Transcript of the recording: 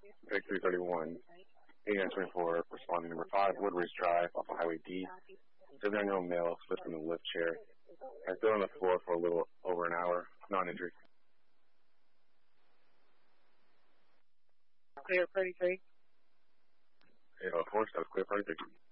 Take 331, 8924, responding number 5, Woodridge Drive, off of Highway D. 790 male, slipped in the lift chair. Has been on the floor for a little over an hour, non-injury. Clear, Freddie 3. 804, that was clear, Freddie 3.